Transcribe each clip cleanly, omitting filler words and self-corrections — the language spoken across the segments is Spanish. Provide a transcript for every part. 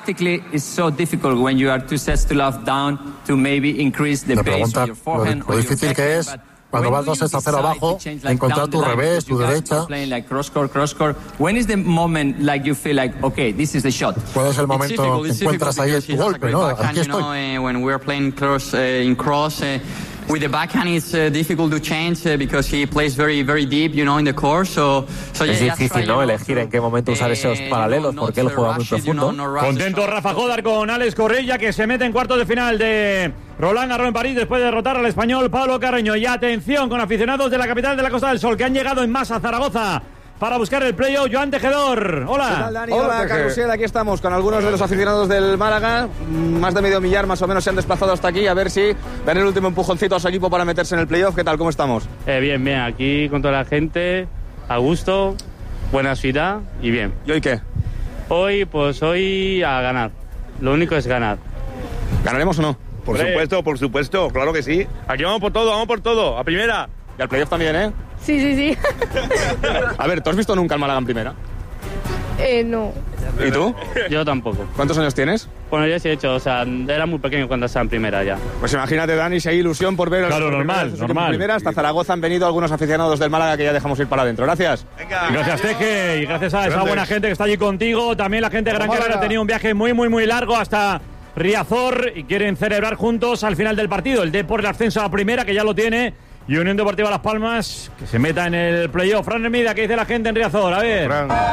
tactically it's so difficult when you are 2 sets to love down to maybe increase the pace of your forehand lo difícil que es cuando vas 2 sets a 0 abajo, encontrar tu revés, tu derecha. When is the moment like you feel like, okay, this is the shot? ¿Cuál es el momento que encuentras ahí tu golpe, no? Aquí estoy. When we're playing cross in cross. With the backhand, it's difficult to change because he plays very, very deep, in the course. Es difícil, ¿no? Elegir en qué momento usar esos paralelos porque él juega muy profundo. Contento Rafa Jodar con Alex Correia, que se mete en cuartos de final de Roland Garros en París después de derrotar al español Pablo Carreño. Y atención con aficionados de la capital de la Costa del Sol que han llegado en masa a Zaragoza para buscar el playoff. Joan Tejedor, hola. ¿Qué tal, Dani? Hola, Carrusel, aquí estamos con algunos de los aficionados del Málaga. Más de medio millar más o menos se han desplazado hasta aquí a ver si dan el último empujoncito a su equipo para meterse en el playoff. ¿Qué tal? ¿Cómo estamos? Bien, aquí con toda la gente, a gusto, buena ciudad y bien. ¿Y hoy qué? Hoy a ganar, lo único es ganar. ¿Ganaremos o no? Por supuesto, claro que sí. Aquí vamos por todo, a primera. Y al playoff también, ¿eh? Sí. A ver, ¿tú has visto nunca al Málaga en primera? No. ¿Y tú? Yo tampoco. ¿Cuántos años tienes? Bueno, yo sí he hecho, o sea, era muy pequeño cuando estaba en primera ya. Pues imagínate, Dani, si hay ilusión por ver... Claro, normal. Primera, hasta Zaragoza han venido algunos aficionados del Málaga que ya dejamos ir para adentro. Gracias. Venga. Gracias, Teje, y gracias a esa buena gente que está allí contigo. También la gente de Gran Canaria ha tenido un viaje muy, muy, muy largo hasta Riazor y quieren celebrar juntos al final del partido el Depor el ascenso a la primera, que ya lo tiene, y Unión Deportiva Las Palmas que se meta en el playoff. Fran Hermida, ¿qué dice la gente en Riazor? A ver.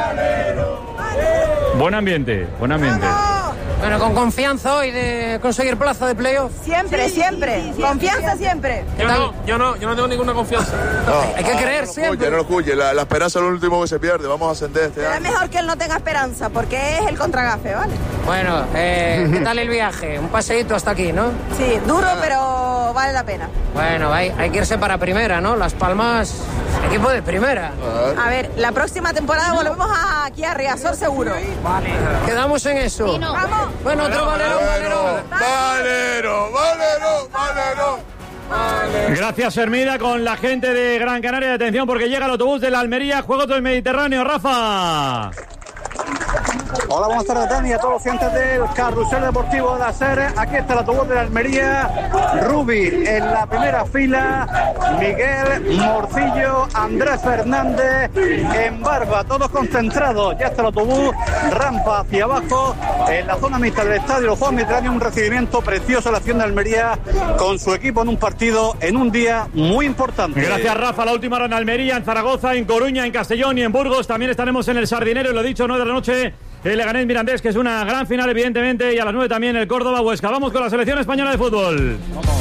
Buen ambiente. Bueno, con confianza hoy de conseguir plaza de playoff. Siempre. Confianza siempre. Yo no tengo ninguna confianza. Hay que creer siempre. No lo escuche, la esperanza es lo último que se pierde. Vamos a ascender este año. Es mejor que él no tenga esperanza, porque es el contragafe, ¿vale? Bueno, ¿qué tal el viaje? Un paseíto hasta aquí, ¿no? Sí, duro, pero vale la pena. Bueno, hay que irse para primera, ¿no? Las Palmas, equipo de primera. A ver, la próxima temporada volvemos aquí a Riazor seguro. Vale. Quedamos en eso. Sí, no. Vamos. Bueno, otro valero. Gracias, Hermida, con la gente de Gran Canaria. Atención, porque llega el autobús de la Almería, Juegos del Mediterráneo. Rafa. Hola, buenas tardes, Dani, a todos los clientes del Carrusel Deportivo de la SER. Aquí está el autobús de la Almería. Rubi en la primera fila, Miguel, Morcillo, Andrés Fernández en barba, todos concentrados. Ya está el autobús, rampa hacia abajo, en la zona mixta del estadio los Juegos Mediterráneos. Un recibimiento precioso a la acción de Almería con su equipo en un partido, en un día muy importante. Gracias, Rafa. La última hora en Almería, en Zaragoza, en Coruña, en Castellón y en Burgos. También estaremos en el Sardinero, lo he dicho, 9 de la noche. El Leganés Mirandés, que es una gran final, evidentemente, y a las 9 también el Córdoba Huesca. Vamos con la selección española de fútbol.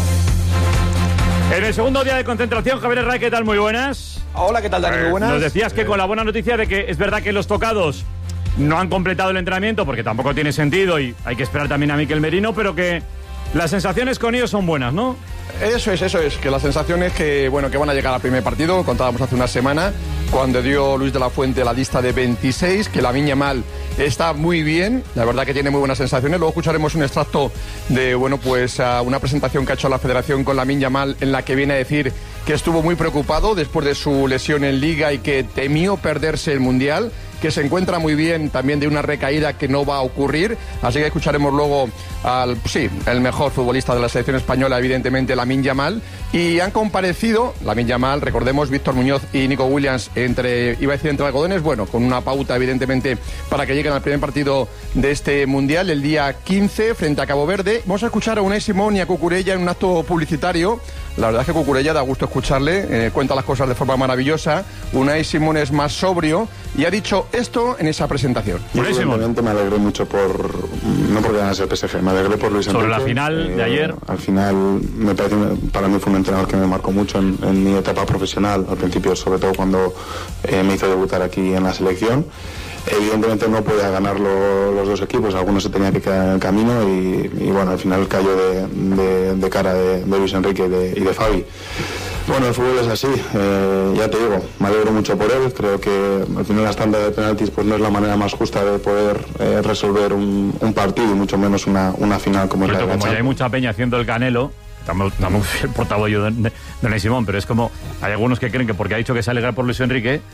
En el segundo día de concentración, Javier Herray, ¿qué tal? Muy buenas. Hola, ¿qué tal, Dani? Muy buenas. Nos decías que con la buena noticia de que es verdad que los tocados no han completado el entrenamiento, porque tampoco tiene sentido y hay que esperar también a Mikel Merino, pero que las sensaciones con ellos son buenas, ¿no? Eso es, que las sensaciones que van a llegar al primer partido. Contábamos hace una semana cuando dio Luis de la Fuente la lista de 26, que Lamine Yamal está muy bien, la verdad que tiene muy buenas sensaciones. Luego escucharemos un extracto de, una presentación que ha hecho la Federación con Lamine Yamal, en la que viene a decir que estuvo muy preocupado después de su lesión en Liga y que temió perderse el Mundial, que se encuentra muy bien también de una recaída que no va a ocurrir. Así que escucharemos luego el mejor futbolista de la selección española, evidentemente, Lamine Yamal. Y han comparecido, Lamine Yamal, recordemos, Víctor Muñoz y Nico Williams, entre algodones, con una pauta, evidentemente, para que lleguen al primer partido de este Mundial, el día 15, frente a Cabo Verde. Vamos a escuchar a Unai Simón y a Cucurella en un acto publicitario. La verdad es que Cucurella da gusto escucharle, cuenta las cosas de forma maravillosa. Unai Simón es más sobrio y ha dicho esto en esa presentación. Yo evidentemente me alegré mucho no porque ganase el PSG, me alegré por Luis Enrique. Sobre la final de ayer. Al final me parece, para mí fue un entrenador que me marcó mucho en mi etapa profesional, al principio, sobre todo cuando me hizo debutar aquí en la selección. Evidentemente no podía ganar los dos equipos, algunos se tenían que quedar en el camino y al final cayó de cara de Luis Enrique y de Fabi. Bueno, el fútbol es así, ya te digo, me alegro mucho por él. Creo que al final las tandas de penaltis no es la manera más justa de poder resolver un partido y mucho menos una final como es la de Como ya hay mucha peña haciendo el Canelo, estamos el portavoz yo de Unai Simón, pero es como hay algunos que creen que porque ha dicho que se alegra por Luis Enrique,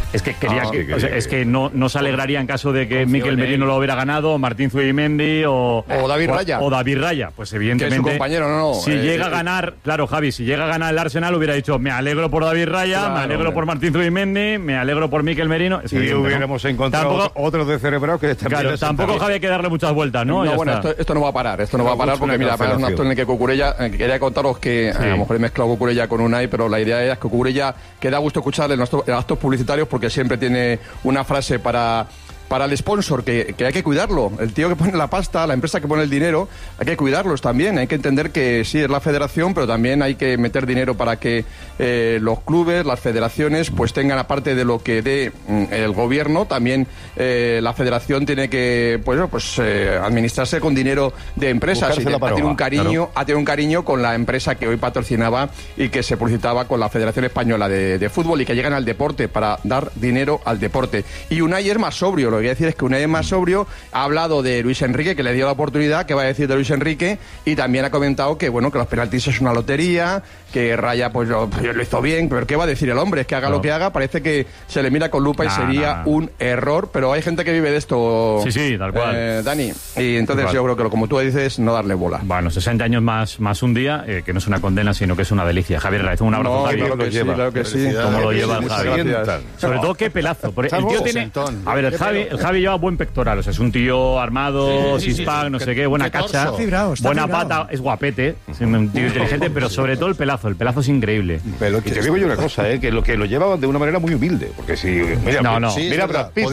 Es que quería es que no se alegraría en caso de que Mikel Merino lo hubiera ganado, Martín Zubimendi o David Raya. O David Raya. Pues evidentemente. Que es su compañero, si llega a ganar, claro, Javi, si llega a ganar el Arsenal, hubiera dicho: me alegro por David Raya, claro, me alegro por Martín Zubimendi, me alegro por Mikel Merino. Y hubiéramos encontrado otros descerebrados que también. Claro, tampoco Javi hay que darle muchas vueltas, ¿no? No, bueno, esto no va a parar. Esto no va a parar porque, mira, es un acto en el que Cucurella. Quería contaros que a lo mejor he mezclado Cucurella con Unai, pero la idea es que Cucurella, que da gusto escucharle en actos publicitarios porque siempre tiene una frase para el sponsor, que hay que cuidarlo. El tío que pone la pasta, la empresa que pone el dinero, hay que cuidarlos también. Hay que entender que sí, es la federación, pero también hay que meter dinero para que los clubes, las federaciones, pues tengan, aparte de lo que dé el gobierno, también la federación tiene que administrarse con dinero de empresas. Y ha tenido un cariño con la empresa que hoy patrocinaba y que se publicitaba con la Federación Española de Fútbol, y que llegan al deporte para dar dinero al deporte. Y Unai es más sobrio. Lo que voy a decir es que Unai es más sobrio. Ha hablado de Luis Enrique, que le dio la oportunidad. ¿Qué va a decir de Luis Enrique? Y también ha comentado que que los penaltis es una lotería, que Raya pues lo hizo bien, pero ¿qué va a decir el hombre? Es que haga lo que haga, parece que se le mira con lupa y sería un error, pero hay gente que vive de esto. Sí, tal cual. Dani, y entonces yo creo que como tú dices, no darle bola. Bueno, 60 años más un día, que no es una condena, sino que es una delicia. Javier Raez, un abrazo, Javi. Claro que sí. ¿Cómo lo lleva el Javi? Sobre todo, qué pelazo. El tío tiene... A ver, el Javi lleva buen pectoral, o sea, es un tío armado, six-pack, no sé qué, buena cacha, buena pata, es guapete, es un tío inteligente, pero sobre todo el pelazo es increíble. Pero y te digo yo una cosa, que lo lleva de una manera muy humilde, porque si... Mira, Brad Pitt,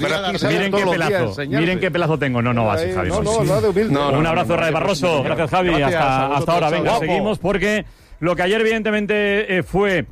miren qué pelazo tengo, no va así, Javi. Un abrazo, Raez Barroso, gracias, Javi, hasta ahora, venga, seguimos, porque... Lo que ayer evidentemente fue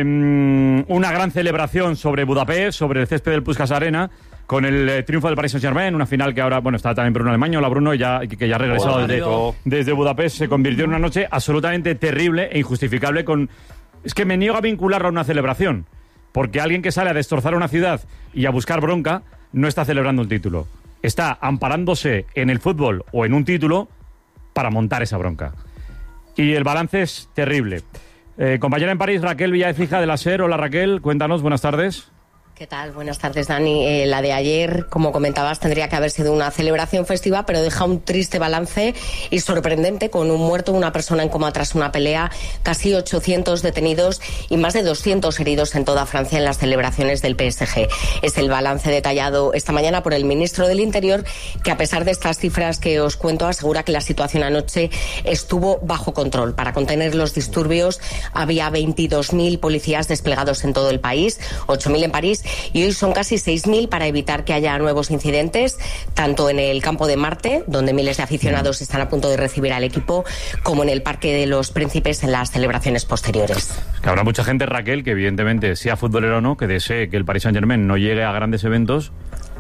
una gran celebración sobre Budapest, sobre el césped del Puskás Arena, con el triunfo del Paris Saint-Germain, una final que ahora, está también Bruno Alemán. Hola Bruno, que ya ha regresado desde Budapest, se convirtió en una noche absolutamente terrible e injustificable. Es que me niego a vincularlo a una celebración, porque alguien que sale a destrozar una ciudad y a buscar bronca no está celebrando un título. Está amparándose en el fútbol o en un título para montar esa bronca. Y el balance es terrible. Compañera en París, Raquel Villaécija de la SER. Hola Raquel, cuéntanos, buenas tardes. ¿Qué tal? Buenas tardes, Dani. La de ayer, como comentabas, tendría que haber sido una celebración festiva, pero deja un triste balance y sorprendente, con un muerto, una persona en coma tras una pelea, casi 800 detenidos y más de 200 heridos en toda Francia en las celebraciones del PSG. Es el balance detallado esta mañana por el ministro del Interior, que a pesar de estas cifras que os cuento, asegura que la situación anoche estuvo bajo control. Para contener los disturbios había 22.000 policías desplegados en todo el país, 8.000 en París, y hoy son casi 6.000 para evitar que haya nuevos incidentes, tanto en el campo de Marte, donde miles de aficionados están a punto de recibir al equipo, como en el Parque de los Príncipes en las celebraciones posteriores. Que habrá mucha gente, Raquel, que evidentemente, sea futbolero o no, que desee que el Paris Saint-Germain no llegue a grandes eventos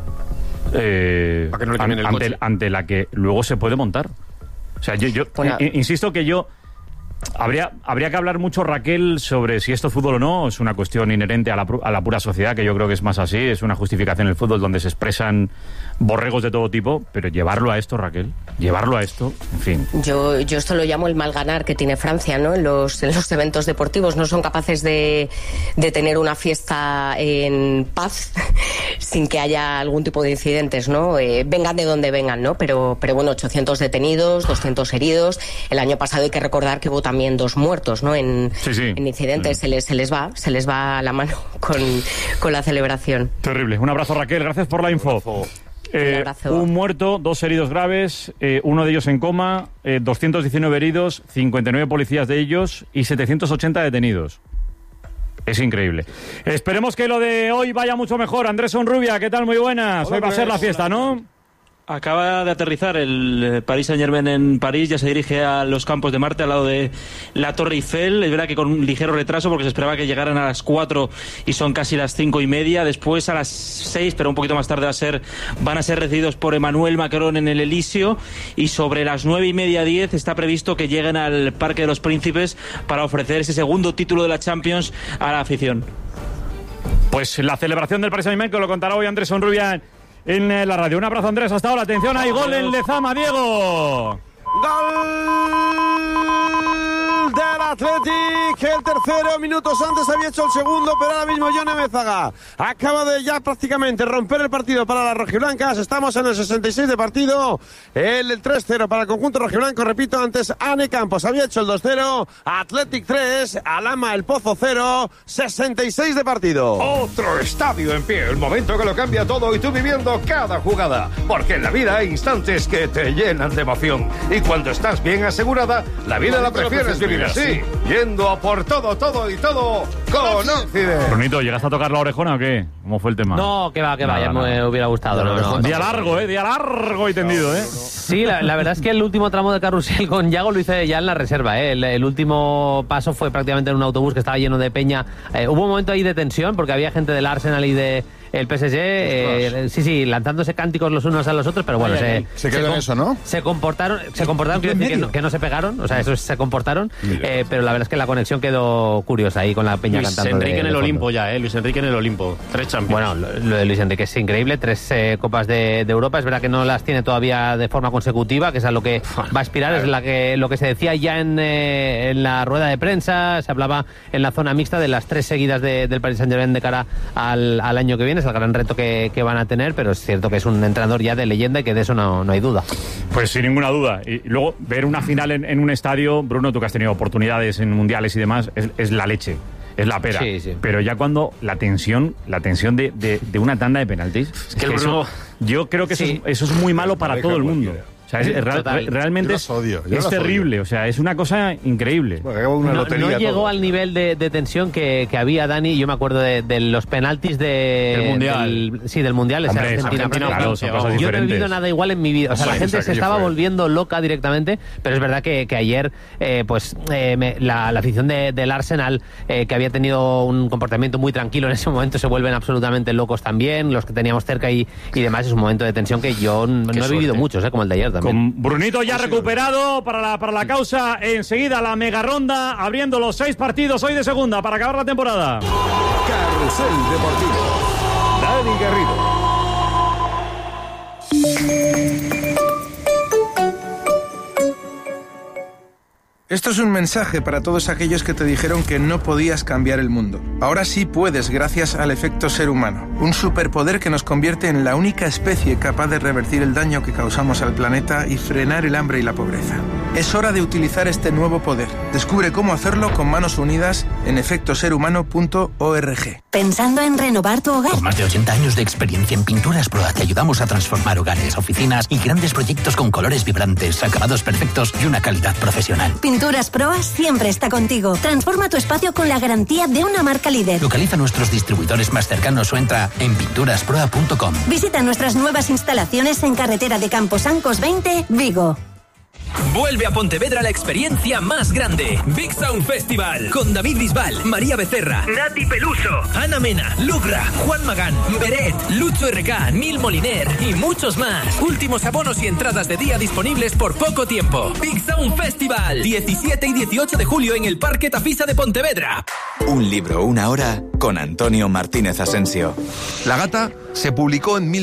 ante la que luego se puede montar. O sea, yo insisto que habría que hablar mucho, Raquel, sobre si esto es fútbol o no. Es una cuestión inherente a la pura sociedad, que yo creo que es más así. Es una justificación el fútbol donde se expresan borregos de todo tipo, pero llevarlo a esto, Raquel, en fin. Yo esto lo llamo el mal ganar que tiene Francia, ¿no? En los eventos deportivos no son capaces de tener una fiesta en paz sin que haya algún tipo de incidentes, ¿no? Vengan de donde vengan, ¿no? Pero bueno, 800 detenidos, 200 heridos. El año pasado hay que recordar que hubo también 2 muertos, ¿no? En incidentes. Se les va la mano con la celebración. Terrible. Un abrazo, Raquel, gracias por la info. Un muerto, 2 heridos graves, uno de ellos en coma, 219 heridos, 59 policías de ellos y 780 detenidos. Es increíble. Esperemos que lo de hoy vaya mucho mejor. Andrés Onrubia, ¿qué tal? Muy buenas. Hoy va a ser la fiesta, ¿no? Acaba de aterrizar el Paris Saint-Germain en París, ya se dirige a los Campos de Marte, al lado de la Torre Eiffel. Es verdad que con un ligero retraso, porque se esperaba que llegaran a las 4 y son casi las 5:30. Después a las 6, pero un poquito más tarde van a ser recibidos por Emmanuel Macron en el Elíseo, y sobre las 9:30, 10 está previsto que lleguen al Parque de los Príncipes para ofrecer ese segundo título de la Champions a la afición. Pues la celebración del Paris Saint-Germain, que lo contará hoy Andrés Onrubia en la radio. Un abrazo, Andrés, hasta ahora. Atención, hay gol en Lezama, Diego. Gol del Athletic dirige el tercero, minutos antes había hecho el segundo, pero ahora mismo Yone Mézaga acaba de ya prácticamente romper el partido para las rojiblancas. Estamos en el 66 de partido, el 3-0 para el conjunto rojiblanco. Repito, antes Ane Campos había hecho el 2-0, Athletic 3, Alhama el Pozo 0, 66 de partido. Otro estadio en pie, el momento que lo cambia todo y tú viviendo cada jugada, porque en la vida hay instantes que te llenan de emoción y cuando estás bien asegurada, la vida la prefieres vivir así, yendo a por todo y todo con Occident. Brunito, ¿llegaste a tocar la orejona o qué? ¿Cómo fue el tema? No, que va, ya me hubiera gustado. No. Día largo y tendido, ¿eh? Sí, la verdad es que el último tramo de carrusel con Yago lo hice ya en la reserva, ¿eh? El último paso fue prácticamente en un autobús que estaba lleno de peña. Hubo un momento ahí de tensión porque había gente del Arsenal y de el PSG, sí, lanzándose cánticos los unos a los otros, pero bueno, se quedó en eso, ¿no? Se comportaron, quiero decir que no se pegaron, o sea, eso se comportaron, pero la verdad es que la conexión quedó curiosa ahí con la peña cantando. Luis Enrique en el Olimpo ya, Luis Enrique en el Olimpo, 3 Champions. Bueno, lo de Luis Enrique es increíble, 3 Copas de Europa, es verdad que no las tiene todavía de forma consecutiva, que es a lo que va a aspirar, es lo que se decía ya en la rueda de prensa, se hablaba en la zona mixta de las 3 seguidas del Paris Saint-Germain de cara al año que viene. Es el gran reto que van a tener, pero es cierto que es un entrenador ya de leyenda y que de eso no hay duda. Pues sin ninguna duda. Y luego ver una final en un estadio, Bruno, tú que has tenido oportunidades en mundiales y demás, es la leche. Es la pera. Sí. Pero ya cuando la tensión de una tanda de penaltis, es que Bruno, yo creo que eso es muy malo para todo el mundo. O sea, realmente es terrible, o sea, es una cosa increíble. No llegó al nivel de tensión que había, Dani. Yo me acuerdo de los penaltis del Mundial. Del Mundial, esa Argentina. Claro, yo no he vivido nada igual en mi vida. O sea, la gente se estaba volviendo loca directamente, pero es verdad que ayer, la afición del Arsenal, que había tenido un comportamiento muy tranquilo en ese momento, se vuelven absolutamente locos también. Los que teníamos cerca y demás, es un momento de tensión que yo no he vivido muchos, como el de ayer. Con Brunito ya recuperado para la causa, enseguida la mega ronda, abriendo los 6 partidos hoy de segunda para acabar la temporada. Carrusel Deportivo, Dani Garrido. Esto es un mensaje para todos aquellos que te dijeron que no podías cambiar el mundo. Ahora sí puedes gracias al efecto ser humano, un superpoder que nos convierte en la única especie capaz de revertir el daño que causamos al planeta y frenar el hambre y la pobreza. Es hora de utilizar este nuevo poder. Descubre cómo hacerlo con manos unidas en efectoserhumano.org. ¿Pensando en renovar tu hogar? Con más de 80 años de experiencia en Pinturas Proa te ayudamos a transformar hogares, oficinas y grandes proyectos con colores vibrantes, acabados perfectos y una calidad profesional. Pinturas Proa siempre está contigo. Transforma tu espacio con la garantía de una marca líder. Localiza nuestros distribuidores más cercanos o entra en pinturasproa.com. Visita nuestras nuevas instalaciones en carretera de Camposancos 20, Vigo. Vuelve a Pontevedra la experiencia más grande. Big Sound Festival. Con David Bisbal, María Becerra, Nati Peluso, Ana Mena, Lugra, Juan Magán, Beret, Lucho RK, Nil Moliner y muchos más. Últimos abonos y entradas de día disponibles por poco tiempo. Big Sound Festival. 17 y 18 de julio en el Parque Tafisa de Pontevedra. Un libro, una hora con Antonio Martínez Asensio. La Gata se publicó en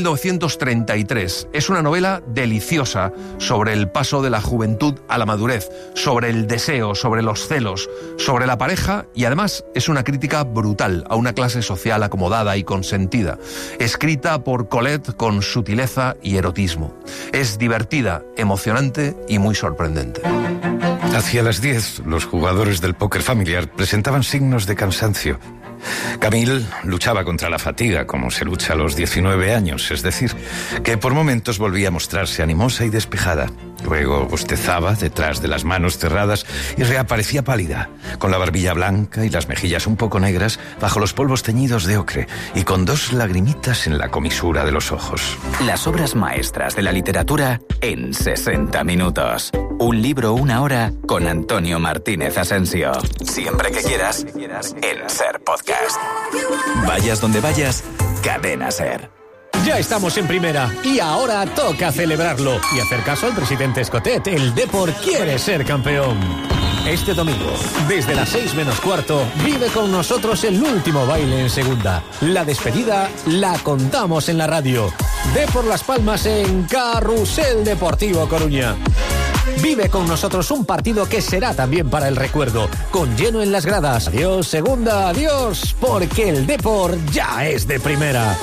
1933. Es una novela deliciosa sobre el paso de la juventud a la madurez, sobre el deseo, sobre los celos, sobre la pareja y además es una crítica brutal a una clase social acomodada y consentida, escrita por Colette con sutileza y erotismo. Es divertida, emocionante y muy sorprendente. Hacia las 10, los jugadores del póker familiar presentaban signos de cansancio. Camille luchaba contra la fatiga, como se lucha a los 19 años, es decir, que por momentos volvía a mostrarse animosa y despejada. Luego bostezaba detrás de las manos cerradas y reaparecía pálida, con la barbilla blanca y las mejillas un poco negras bajo los polvos teñidos de ocre y con 2 lagrimitas en la comisura de los ojos. Las obras maestras de la literatura en 60 minutos. Un libro, una hora con Antonio Martínez Asensio. Siempre que quieras, en Ser Podcast. Vayas donde vayas, Cadena Ser. Ya estamos en primera y ahora toca celebrarlo y hacer caso al presidente Escotet. El Depor quiere ser campeón. Este domingo, desde las 6:45, vive con nosotros el último baile en segunda. La despedida la contamos en la radio. Depor Las Palmas en Carrusel Deportivo Coruña. Vive con nosotros un partido que será también para el recuerdo, con lleno en las gradas. Adiós, segunda, adiós, porque el Depor ya es de primera.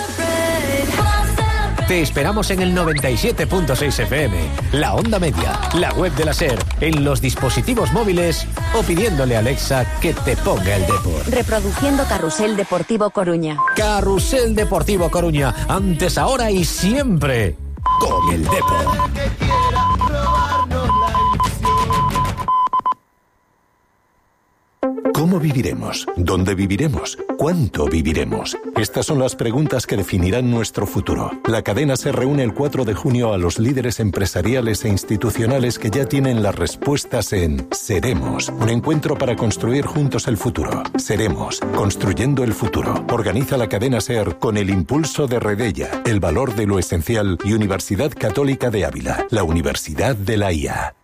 Te esperamos en el 97.6 FM, la onda media, la web de la SER, en los dispositivos móviles o pidiéndole a Alexa que te ponga el Depor. Reproduciendo Carrusel Deportivo Coruña. Carrusel Deportivo Coruña, antes, ahora y siempre con el Depor. ¿Cómo viviremos? ¿Dónde viviremos? ¿Cuánto viviremos? Estas son las preguntas que definirán nuestro futuro. La cadena SER reúne el 4 de junio a los líderes empresariales e institucionales que ya tienen las respuestas en Seremos, un encuentro para construir juntos el futuro. Seremos, construyendo el futuro. Organiza la cadena SER con el impulso de Redella, el valor de lo esencial y Universidad Católica de Ávila, la Universidad de la IA.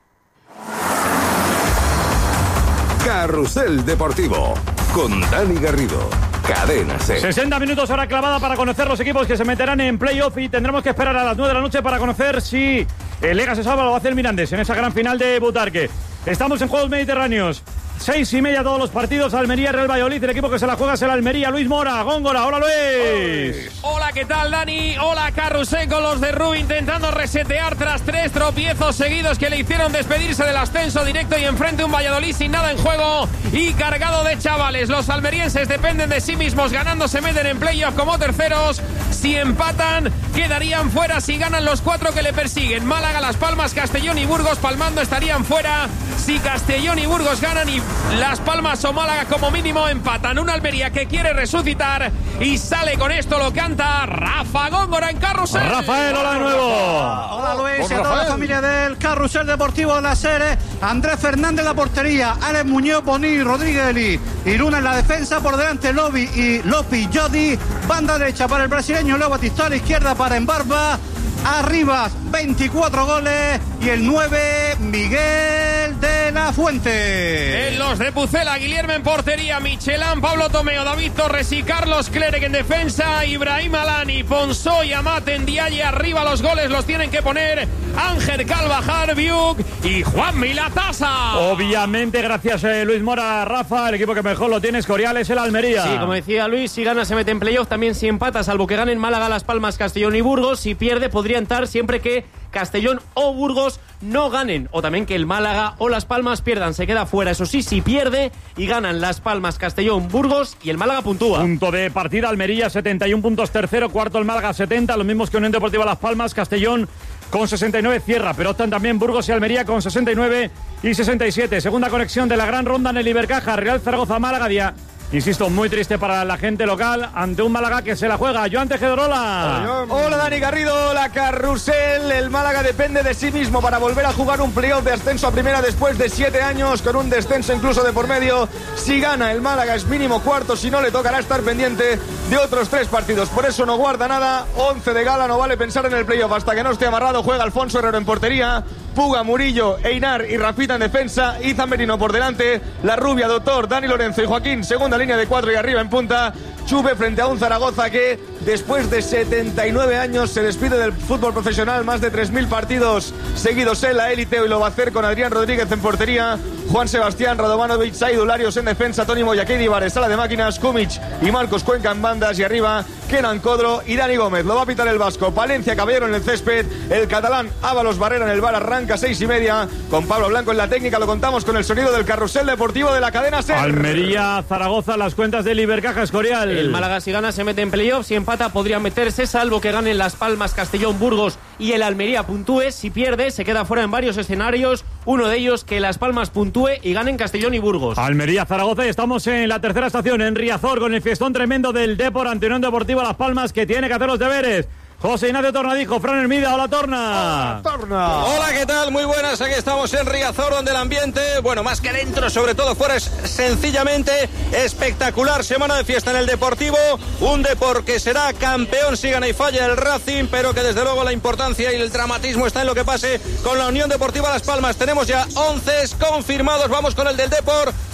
Carrusel Deportivo con Dani Garrido. Cadena SER. 60 minutos hora clavada para conocer los equipos que se meterán en playoff y tendremos que esperar a las 9 de la noche para conocer si el Lega se salva o lo va a hacer Mirandés en esa gran final de Butarque. Estamos en Juegos Mediterráneos. 6:30 todos los partidos. Almería, Real Valladolid. El equipo que se la juega es el Almería. Luis Mora, Góngora. Hola, Luis. Hola, ¿qué tal, Dani? Hola, Carrusel, con los de Rubí intentando resetear tras 3 tropiezos seguidos que le hicieron despedirse del ascenso directo y enfrente un Valladolid sin nada en juego y cargado de chavales. Los almerienses dependen de sí mismos. Ganando se meten en playoff como terceros. Si empatan, quedarían fuera. Si ganan los 4 que le persiguen, Málaga, Las Palmas, Castellón y Burgos palmando, estarían fuera. Si Castellón y Burgos ganan y Las Palmas o Málaga como mínimo empatan. Una Almería que quiere resucitar y sale con esto, lo canta Rafa Góngora en Carrusel. Rafael, hola de nuevo. Hola Luis y a toda la familia del Carrusel Deportivo de la SER. Andrés Fernández en la portería, Alex Muñoz, Boní, Rodríguez y Luna en la defensa. Por delante Lopi y Jodi. Banda derecha para el brasileño Leo Batista, a la izquierda para Embarba. Arribas, 24 goles y el 9, Miguel de la Fuente. En los de Pucela, Guillermo en portería, Michelán, Pablo Tomeo, David Torres y Carlos Clerc en defensa, Ibrahim Alani, Ponsó y Amat en Dialle. Arriba los goles los tienen que poner Ángel Calvajar, Biuk y Juan Milatasa. Obviamente, gracias Luis Mora, Rafa, el equipo que mejor lo tiene es Coriales, el Almería. Sí, como decía Luis, si gana se mete en playoff, también si empata, salvo que ganen Málaga, Las Palmas, Castellón y Burgos. Si pierde, podría entrar siempre que Castellón o Burgos no ganen, o también que el Málaga o Las Palmas pierdan, se queda fuera. Eso sí, si pierde y ganan Las Palmas, Castellón, Burgos y el Málaga puntúa. Punto de partida, Almería 71 puntos, tercero, cuarto el Málaga 70, los mismos que Unión Deportiva Las Palmas, Castellón con 69 cierra, pero optan también Burgos y Almería con 69 y 67. Segunda conexión de la gran ronda en el Ibercaja, Real Zaragoza, Málaga, día. Insisto, muy triste para la gente local ante un Málaga que se la juega. Joan Tejedorola. Hola, Dani Garrido, la Carrusel. El Málaga depende de sí mismo para volver a jugar un playoff de ascenso a primera después de 7 años, con un descenso incluso de por medio. Si gana el Málaga es mínimo cuarto, si no le tocará estar pendiente de otros 3 partidos. Por eso no guarda nada. 11 de gala, no vale pensar en el playoff hasta que no esté amarrado. Juega Alfonso Herrero en portería, Puga, Murillo, Einar y Rafita en defensa, Izan Merino por delante, La Rubia, Doctor, Dani Lorenzo y Joaquín, segunda línea de 4 y arriba en punta. Chupe frente a un Zaragoza que después de 79 años se despide del fútbol profesional, más de 3.000 partidos seguidos en la élite, y lo va a hacer con Adrián Rodríguez en portería, Juan Sebastián, Radovanovic, Saidu Larios en defensa, Toni Moya, Keidi Vares, sala de máquinas, Kumic y Marcos Cuenca en bandas, y arriba Kenan Codro y Dani Gómez. Lo va a pitar el vasco Palencia Caballero en el césped, el catalán Ábalos Barrera en el bar. Arranca 6:30 con Pablo Blanco en la técnica. Lo contamos con el sonido del Carrusel Deportivo de la cadena SER. Almería, Zaragoza, las cuentas del Ibercaja, Escorial. El Málaga si gana se mete en playoff, si empata podría meterse, salvo que ganen Las Palmas, Castellón, Burgos y el Almería puntúe. Si pierde se queda fuera en varios escenarios, uno de ellos que Las Palmas puntúe y ganen Castellón y Burgos. Almería, Zaragoza, y estamos en la tercera estación en Riazor con el fiestón tremendo del Depor ante Unión Deportiva Las Palmas, que tiene que hacer los deberes. José Ignacio Tornadijo, Fran Hermida, hola Torna. Hola, ¿qué tal? Muy buenas, aquí estamos en Riazor, donde el ambiente, bueno, más que dentro, sobre todo fuera, es sencillamente espectacular. Semana de fiesta en el Deportivo, un Depor que será campeón si gana y falla el Racing, pero que desde luego la importancia y el dramatismo está en lo que pase con la Unión Deportiva Las Palmas. Tenemos ya 11 confirmados, vamos con el del Depor.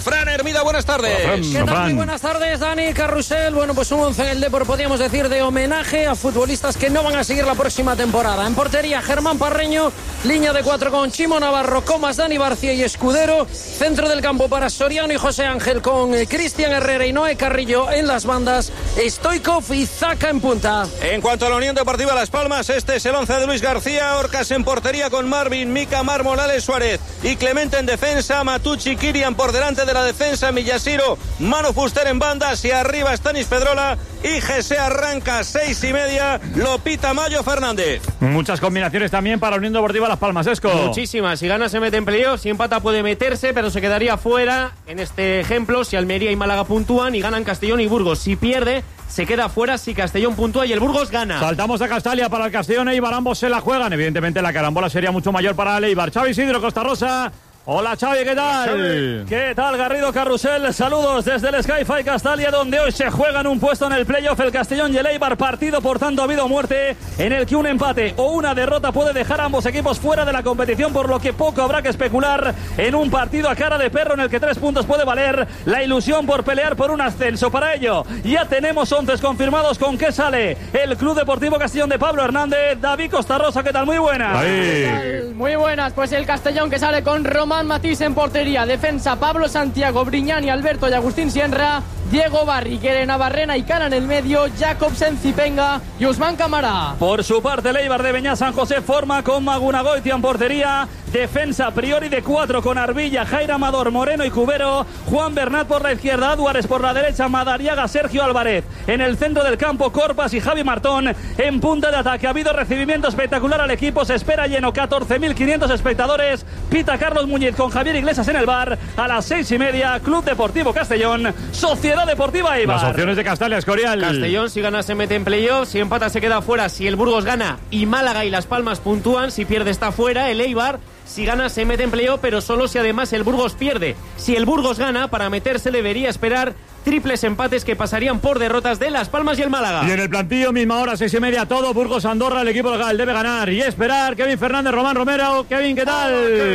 Fran Hermida, buenas tardes. ¿Qué tal? Muy buenas tardes, Dani, Carrusel. Bueno, pues un 11 en el Depor, podríamos decir, de homenaje a futbolistas que no van a seguir la próxima temporada. En portería, Germán Parreño, línea de 4 con Chimo Navarro, Comas, Dani Barcia y Escudero, centro del campo para Soriano y José Ángel, con Cristian Herrera y Noé Carrillo en las bandas, Stoikov y Zaka en punta. En cuanto a la Unión Deportiva Las Palmas, este es el 11 de Luis García. Orcas en portería con Marvin, Mica, Morales, Suárez y Clemente en defensa, Matucci, Kirian por delante de la defensa, Millasiro, Manu Fuster en bandas y arriba Stanis Pedrola y Jesse arranca 6:30, Lopita Mayo Fernández. Muchas combinaciones también para Unión Deportiva Las Palmas, Esco. Muchísimas, si gana se mete en playoff, si empata puede meterse, pero se quedaría fuera en este ejemplo si Almería y Málaga puntúan y ganan Castellón y Burgos. Si pierde, se queda fuera si Castellón puntúa y el Burgos gana. Saltamos a Castalia para el Castellón e Eibar, ambos se la juegan. Evidentemente la carambola sería mucho mayor para el Eibar. Xavi Isidro, Costa Rosa. Hola Xavi, ¿qué tal? ¿Qué tal, Garrido, Carrusel? Saludos desde el Sky-Fi Castalia, donde hoy se juegan un puesto en el playoff el Castellón y el Eibar. Partido, por tanto, ha habido muerte, en el que un empate o una derrota puede dejar a ambos equipos fuera de la competición, por lo que poco habrá que especular en un partido a cara de perro en el que 3 puntos puede valer la ilusión por pelear por un ascenso. Para ello, ya tenemos 11 confirmados. ¿Con qué sale el Club Deportivo Castellón de Pablo Hernández? David Costa Rosa, ¿qué tal? Muy buenas. Muy buenas, pues el Castellón que sale con Román Matís en portería, defensa Pablo Santiago, Briñani, Alberto y Agustín Sienra, Diego Barri, Kerena Barrena y Cana en el medio, Jacobsen, Zipenga y Usman Camara. Por su parte, el Eibar de Beñá San José forma con Magunagoitia en portería, defensa Priori de 4 con Arbilla, Jair Amador, Moreno y Cubero, Juan Bernat por la izquierda, Álvarez por la derecha, Madariaga, Sergio Álvarez en el centro del campo, Corpas y Javi Martón en punta de ataque. Ha habido recibimiento espectacular al equipo, se espera lleno, 14.500 espectadores, pita Carlos Muñiz con Javier Iglesias en el bar. A las 6:30, Club Deportivo Castellón, Sociedad Deportiva Eibar. Las opciones de Castalia, Escorial. Castellón, si gana se mete en playoff, si empata se queda fuera, si el Burgos gana y Málaga y Las Palmas puntúan, si pierde está fuera. El Eibar, si gana se mete en playoff, pero solo si además el Burgos pierde. Si el Burgos gana, para meterse debería esperar triples empates que pasarían por derrotas de Las Palmas y el Málaga. Y en el plantillo, misma hora, 6:30, todo Burgos-Andorra, el equipo local debe ganar y esperar. Kevin Fernández, Román Romero. Kevin, ¿qué tal?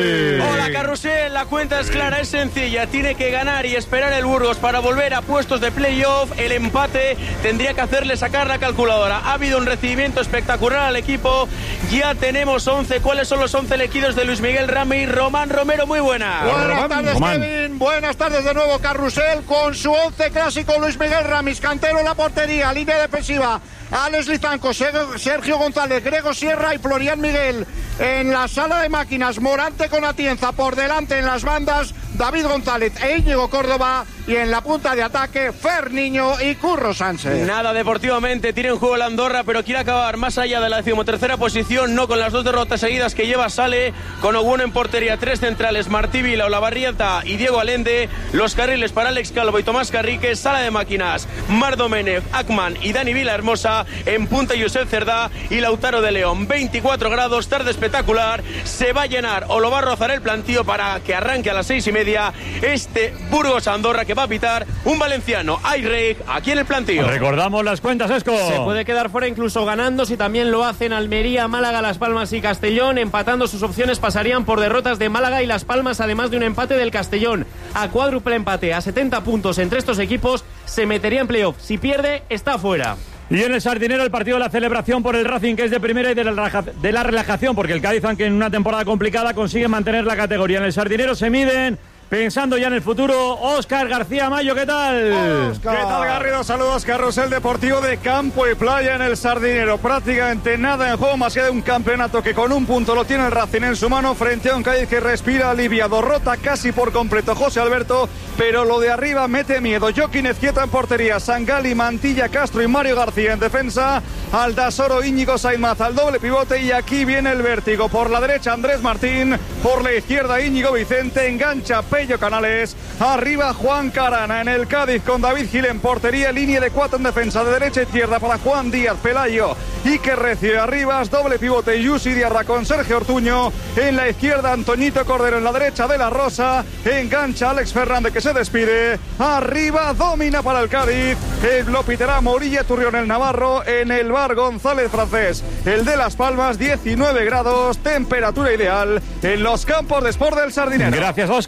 Hola, Carrusel, la cuenta es clara, es sencilla. Tiene que ganar y esperar el Burgos para volver a puestos de playoff. El empate tendría que hacerle sacar la calculadora. Ha habido un recibimiento espectacular al equipo. Ya tenemos 11. ¿Cuáles son los 11 elegidos de Luis Miguel Rami? Román Romero, muy buenas. Buenas tardes, Kevin. Buenas tardes de nuevo, Carrusel, con su 11 clásico. Luis Miguel Ramis, Cantero en la portería, línea defensiva, Alex Lizanco, Sergio González, Grego Sierra y Florian Miguel. En la sala de máquinas, Morante con Atienza, por delante en las bandas, David González e Íñigo Córdoba, y en la punta de ataque, Fer Niño y Curro Sánchez. Nada, deportivamente tiene en juego la Andorra, pero quiere acabar más allá de la 13ª posición, no con las 2 derrotas seguidas que lleva. Sale con Oguno en portería, 3 centrales, Martí Vila, Olavarrieta y Diego Alende, los carriles para Alex Calvo y Tomás Carrique, sala de máquinas, Mar Domenech, Akman y Dani Villahermosa, en punta Josep Cerdá y Lautaro de León. 24 grados, tarde espectacular, se va a llenar o lo va a rozar el plantío para que arranque a las 6:30 este Burgos-Andorra, que va a pitar un valenciano, Ayrek, aquí en el plantío. Recordamos las cuentas, Esco. Se puede quedar fuera incluso ganando, si también lo hacen Almería, Málaga, Las Palmas y Castellón. Empatando, sus opciones pasarían por derrotas de Málaga y Las Palmas, además de un empate del Castellón. A cuádruple empate, a 70 puntos entre estos equipos, se metería en playoff. Si pierde, está fuera. Y en el Sardinero, el partido de la celebración por el Racing, que es de primera, y de la relajación, porque el Cádiz, aunque en una temporada complicada, consigue mantener la categoría. En el Sardinero se miden, pensando ya en el futuro, Óscar García Mayo, ¿qué tal? Oscar. ¿Qué tal, Garrido? Saludos, Carrusel Deportivo de campo y playa en el Sardinero. Prácticamente nada en juego, más que de un campeonato que con un punto lo tiene el Racing en su mano, frente a un Cádiz que respira aliviado. Rota casi por completo José Alberto, pero lo de arriba mete miedo. Joaquín Ezquieta en portería, Sangali, Mantilla, Castro y Mario García en defensa, Aldasoro, Íñigo Sainz al doble pivote, y aquí viene el vértigo. Por la derecha Andrés Martín, por la izquierda Íñigo Vicente, engancha Pello Canales, arriba Juan Carana. En el Cádiz, con David Gil en portería, línea de 4 en defensa, de derecha a izquierda para Juan Díaz, Pelayo y que recibe arriba, doble pivote Yusi Diarra con Sergio Ortuño, en la izquierda Antoñito Cordero, en la derecha De La Rosa, engancha Alex Fernández que se despide, arriba domina para el Cádiz, lo pitará Morilla Turrión el Navarro, en el bar González Francés, el de Las Palmas, 19 grados, temperatura ideal en los campos de Sport del Sardinero. Gracias, Óscar.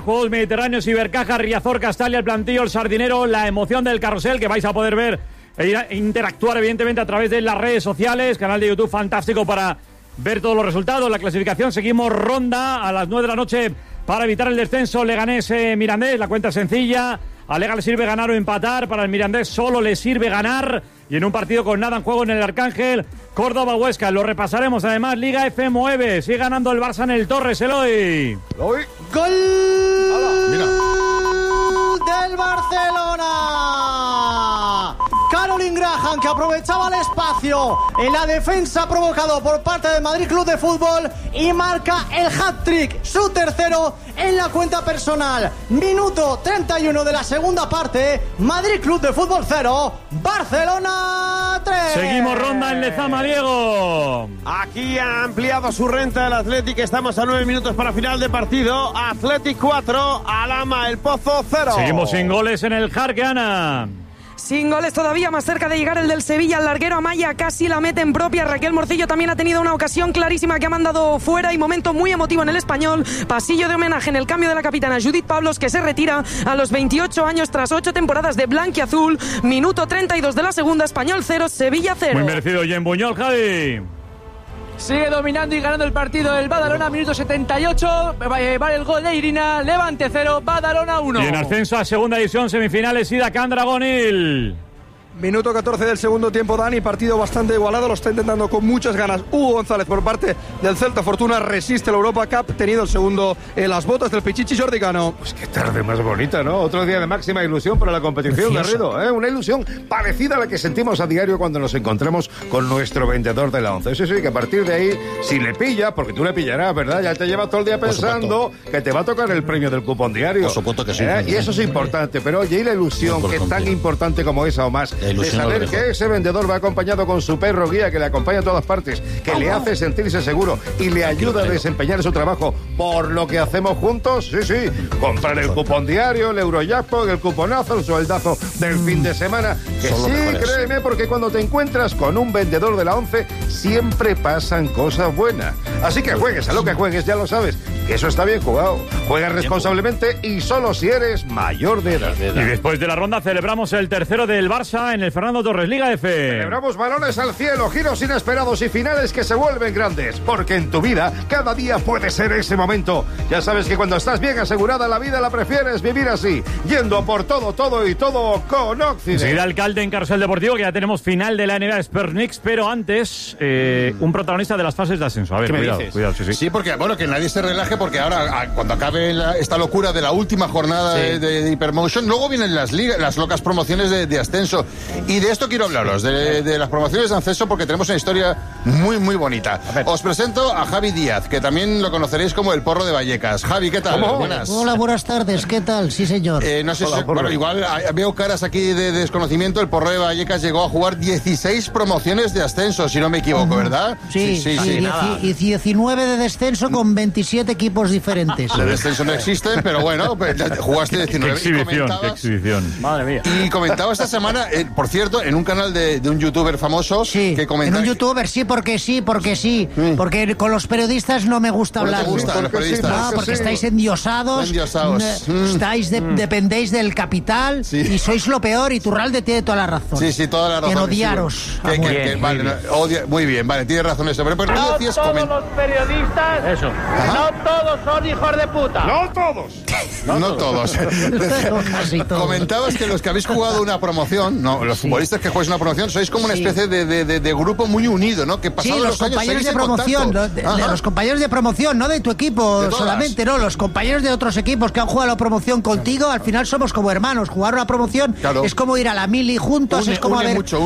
Juegos Mediterráneos, Ibercaja, Riazor, Castalia, el plantillo, el Sardinero, la emoción del carrusel que vais a poder ver e interactuar evidentemente a través de las redes sociales, canal de YouTube fantástico para ver todos los resultados, la clasificación. Seguimos ronda a las 9 de la noche para evitar el descenso. Leganés Mirandés, la cuenta es sencilla. A Lega le sirve ganar o empatar, para el Mirandés solo le sirve ganar, y en un partido con nada en juego en el Arcángel, Córdoba-Huesca. Lo repasaremos además. Liga F9, sigue ganando el Barça en el Torres, Eloy. ¡Gol! Mira. Del Barcelona. Caroline Graham, que aprovechaba el espacio en la defensa provocado por parte del Madrid Club de Fútbol y marca el hat-trick, su tercero en la cuenta personal. Minuto 31 de la segunda parte. Madrid Club de Fútbol 0, Barcelona 3. Seguimos ronda en Lezama, Diego. Aquí ha ampliado su renta el Athletic. Estamos a 9 minutos para final de partido. Athletic 4, Alama El Pozo 0. Seguimos sin goles en el Jarque, Ana. Sin goles todavía, más cerca de llegar el del Sevilla. El larguero Amaya casi la mete en propia. Raquel Morcillo también ha tenido una ocasión clarísima que ha mandado fuera, y momento muy emotivo en el Español. Pasillo de homenaje en el cambio de la capitana Judith Pablos, que se retira a los 28 años tras 8 temporadas de blanquiazul. Minuto 32 de la segunda. Español 0, Sevilla 0. Muy merecido Jen Buñol, Javi. Sigue dominando y ganando el partido el Badalona, minuto 78. Vale el gol de Irina. Levante 0, Badalona 1. Y en ascenso a segunda división, semifinales, Ida Candragonil. Minuto 14 del segundo tiempo, Dani, partido bastante igualado, lo está intentando con muchas ganas Hugo González por parte del Celta. Fortuna resiste la Europa Cup, tenido el segundo en las botas del Pichichi Jordi Cano. Pues qué tarde más bonita, ¿no? Otro día de máxima ilusión para la competición, Garrido, ¿eh? Una ilusión parecida a la que sentimos a diario cuando nos encontramos con nuestro vendedor de la once. Eso sí, que a partir de ahí, si le pilla, porque tú le pillarás, ¿verdad? Ya te lleva todo el día pensando que te va a tocar el premio del cupón diario. Por supuesto que sí. Y eso es importante, pero oye, y la ilusión, que es tan importante como esa o más, de saber que ese vendedor va acompañado con su perro guía, que le acompaña a todas partes, que le hace sentirse seguro y le ayuda a desempeñar su trabajo por lo que hacemos juntos. Sí, sí, comprar el cupón diario, el Eurojackpot, el cuponazo, el sueldazo del fin de semana. Que sí, créeme, porque cuando te encuentras con un vendedor de la once, siempre pasan cosas buenas. Así que juegues a lo que juegues, ya lo sabes, que eso está bien jugado. Juega responsablemente y solo si eres mayor de edad. Y después de la ronda celebramos el tercero del Barça en el Fernando Torres, Liga F. Celebramos balones al cielo, giros inesperados y finales que se vuelven grandes, porque en tu vida cada día puede ser ese momento. Ya sabes que cuando estás bien asegurada la vida, la prefieres vivir así, yendo por todo, todo y todo con Occidente. Enseguida Alcalde en Carrusel Deportivo, que ya tenemos final de la NBA Spernix, pero antes un protagonista de las fases de ascenso. A ver, cuidado, sí. Sí, porque bueno, que nadie se relaje, porque ahora cuando acabe esta locura de la última jornada de Hypermotion, luego vienen las locas promociones de ascenso. Y de esto quiero hablaros, de las promociones de ascenso, porque tenemos una historia muy, muy bonita. Os presento a Javi Díaz, que también lo conoceréis como el Porro de Vallecas. Javi, ¿qué tal? Buenas. Hola, buenas tardes, ¿qué tal? Sí, señor. No sé si, bueno, igual veo caras aquí de desconocimiento. El Porro de Vallecas llegó a jugar 16 promociones de ascenso, si no me equivoco, ¿verdad? Sí. Y 19 de descenso con 27 equipos diferentes. De descenso no existen, pero bueno, jugaste 19. Exhibición. Madre mía. Y comentaba esta semana, por cierto, en un canal de un youtuber famoso que comentaba... En un youtuber, porque sí. Porque con los periodistas no me gusta hablar. ¿No te gustan los periodistas? No, porque estáis endiosados. Dependéis del capital y sois lo peor, y Turralde tiene toda la razón. Sí, toda la razón. En odiaros. Muy bien, vale, tienes razón eso. Pero no decías, todos los periodistas, no todos son hijos de puta. No todos. No todos. Casi todos. Comentabas que los que habéis jugado una promoción, los futbolistas que jugáis una promoción, sois como una especie de grupo muy unido, ¿no? Que pasados los los años compañeros de promoción, los compañeros de promoción, no de tu equipo solamente, no, los compañeros de otros equipos que han jugado la promoción contigo, al final somos como hermanos. Jugar una promoción es como ir a la mili juntos, es como une mucho.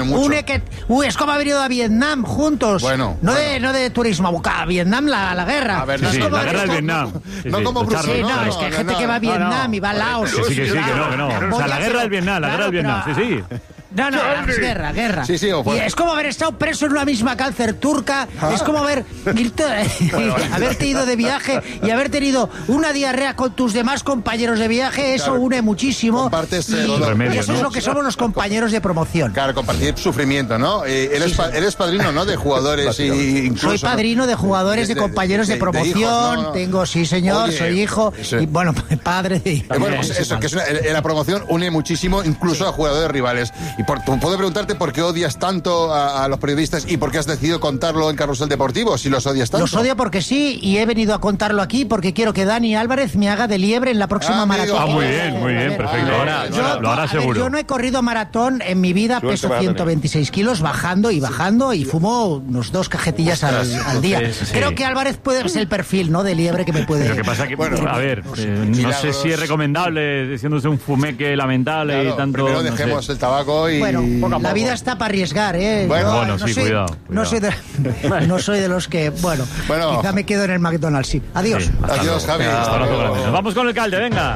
Es como haber ido a Vietnam juntos. Bueno, no de turismo, a Vietnam la guerra. A ver, la guerra del Vietnam. No como Bruce. Es que hay gente que va a Vietnam y va a Laos. Que no. O sea, la guerra del Vietnam, sí. No, es guerra. Sí, y es como haber estado preso en una misma cárcel turca, es como haber haberte ido de viaje y haber tenido una diarrea con tus demás compañeros de viaje, eso une muchísimo. Compartes y eso es lo que somos los compañeros de promoción. Claro, compartir sufrimiento, ¿no? Eres padrino, ¿no? De jugadores y incluso... Soy padrino de jugadores, de compañeros de promoción, de hijos, ¿no? Tengo, sí señor, soy hijo, y bueno, padre de... Bueno, pues eso, que en la promoción une muchísimo, incluso a jugadores rivales. Y puedo preguntarte por qué odias tanto a los periodistas y por qué has decidido contarlo en Carrusel Deportivo, si los odias tanto. Los odio porque sí, y he venido a contarlo aquí porque quiero que Dani Álvarez me haga de liebre en la próxima maratón. Muy bien, perfecto. Lo hará seguro. Yo no he corrido maratón en mi vida, peso 126 kilos, bajando y fumo unos 2 cajetillas al día. Creo que Álvarez puede ser el perfil, ¿no?, de liebre que me puede... Lo que pasa que, a ver, no sé si es recomendable, siéndose un fumeque lamentable y tanto... Primero dejemos el tabaco y... Bueno, la vida está para arriesgar, ¿eh? Bueno, sí, cuidado. No soy de los que... Bueno, quizá me quedo en el McDonald's, sí. Adiós. Sí, adiós, Javi. Nos vamos con el Calde, venga.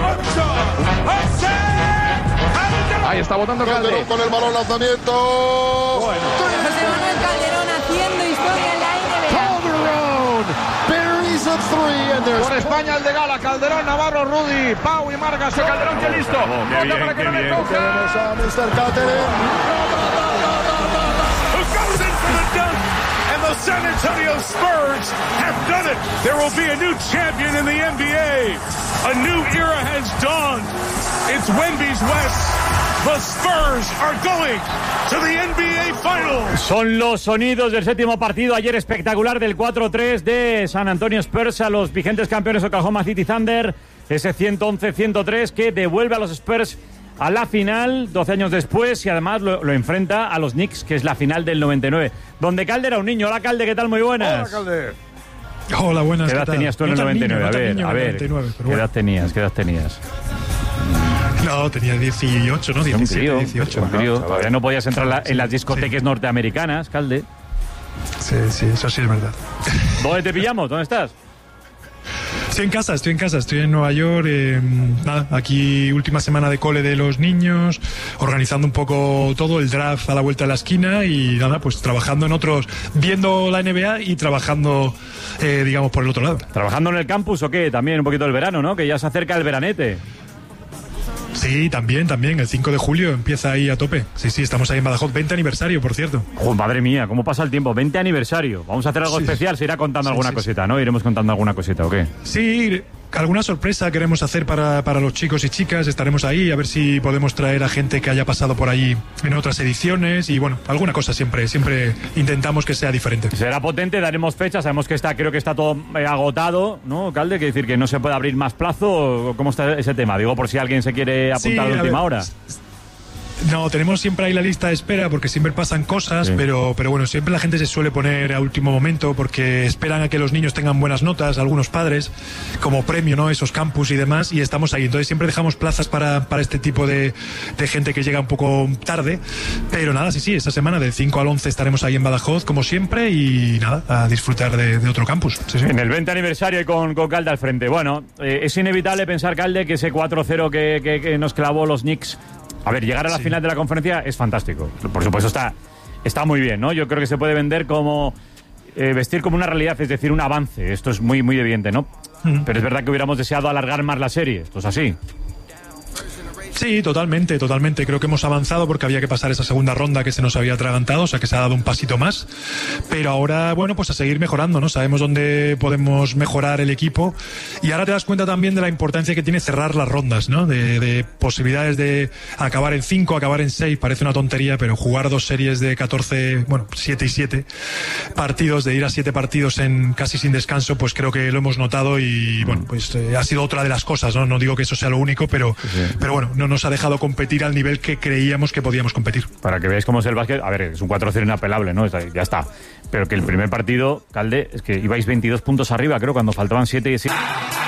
Ahí está botando Calderón con el balón, lanzamiento. Bueno. José Manuel Calderón haciendo historia en la NBA. Por España el de Gala, Calderón, Navarro, Rudy, Pau y Margas. Calderón, que listo. Para que no me toque. Tenemos a Mr. Calderón. The San Antonio Spurs have done it. There will be a new champion in the NBA. A new era has dawned. It's Wemby's West. The Spurs are going to the NBA Finals. Son los sonidos del séptimo partido ayer espectacular del 4-3 de San Antonio Spurs a los vigentes campeones Oklahoma City Thunder. Ese 111-103 que devuelve a los Spurs a la final 12 años después y además lo enfrenta a los Knicks, que es la final del 99, donde Calde era un niño. Hola, Calde, ¿qué tal? Muy buenas. Hola, Calde. Hola, buenas. ¿Qué edad tenías tú en el 99? A ver, ¿qué edad tenías? No, tenía 18, ¿no? 17, 18. Todavía no podías entrar en las discotecas norteamericanas, Calde. Sí, eso sí es verdad. ¿Dónde te pillamos? ¿Dónde estás? Estoy en casa, estoy en Nueva York, aquí última semana de cole de los niños, organizando un poco todo, el draft a la vuelta de la esquina y pues trabajando en otros, viendo la NBA y trabajando, digamos, por el otro lado. ¿Trabajando en el campus o qué? También un poquito el verano, ¿no? Que ya se acerca el veranete. Sí, también, el 5 de julio empieza ahí a tope. Sí, estamos ahí en Badajoz, 20 aniversario, por cierto. Madre mía, ¿cómo pasa el tiempo? 20 aniversario. Vamos a hacer algo especial, se irá contando alguna cosita, ¿no? Iremos contando alguna cosita, ¿o qué? Sí, alguna sorpresa queremos hacer para los chicos y chicas, estaremos ahí, a ver si podemos traer a gente que haya pasado por ahí en otras ediciones y bueno, alguna cosa siempre intentamos que sea diferente. Será potente, daremos fecha, sabemos que creo que está todo agotado, ¿no, Calde? Quiere decir que no se puede abrir más plazo, ¿cómo está ese tema? Digo, por si alguien se quiere apuntar a la última hora. No, tenemos siempre ahí la lista de espera porque siempre pasan cosas, sí. pero bueno, siempre la gente se suele poner a último momento porque esperan a que los niños tengan buenas notas, algunos padres, como premio, ¿no? Esos campus y demás, y estamos ahí. Entonces siempre dejamos plazas para este tipo de gente que llega un poco tarde, pero nada, sí, esta semana del 5 al 11 estaremos ahí en Badajoz, como siempre, y nada, a disfrutar de otro campus. Sí. En el 20 aniversario y con Calde al frente. Bueno, es inevitable pensar, Calde, que ese 4-0 que nos clavó los Knicks. A ver, llegar a la final de la conferencia es fantástico. Por supuesto, está muy bien, ¿no? Yo creo que se puede vender como... vestir como una realidad, es decir, un avance. Esto es muy, muy evidente, ¿no? Pero es verdad que hubiéramos deseado alargar más la serie. Esto es así. Sí, totalmente. Creo que hemos avanzado porque había que pasar esa segunda ronda que se nos había atragantado, o sea que se ha dado un pasito más. Pero ahora, bueno, pues a seguir mejorando, ¿no? Sabemos dónde podemos mejorar el equipo y ahora te das cuenta también de la importancia que tiene cerrar las rondas, ¿no? De posibilidades de acabar en 5, acabar en 6, parece una tontería, pero jugar 2 series de 14, bueno, 7 y 7 partidos, de ir a 7 partidos en casi sin descanso, pues creo que lo hemos notado y, bueno, pues ha sido otra de las cosas, ¿no? No digo que eso sea lo único, pero bueno, no nos ha dejado competir al nivel que creíamos que podíamos competir. Para que veáis cómo es el básquet, a ver, es un 4-0 inapelable, ¿no? Ya está. Pero que el primer partido, Calde, es que ibais 22 puntos arriba, creo, cuando faltaban 7 y 7.